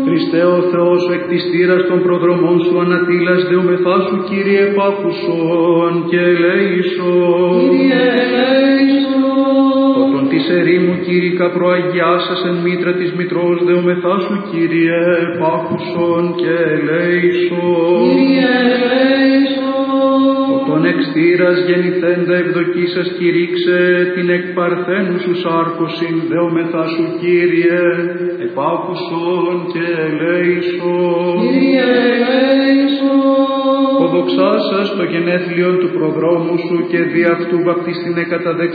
Χριστέ ο Θεός, ο εκτιστήρας των προδρομών σου ανατήλας, δεομεθά σου, Κύριε, επάκουσον και ελέησον. Κύριε, ελέησον. Ότον της ερήμου, Κύρικα, προαγιάσας εν μήτρα της Μητρός, δεομεθά σου, Κύριε, επάκουσον και ελέησον. Κύριε, ελέησον. Ότον εξτήρας γεννηθέντα ευδοκίσας, κηρύξε την εκ παρθένου σου σάρκωσιν, δεομεθά σου, Κύριε, επάκουσον και ελέησον. Κύριε, ελέησον. Οδοξάσας το γενέθλιον του προδρόμου σου και δι' αυτού βαπτιστήνε κατά δεξιόν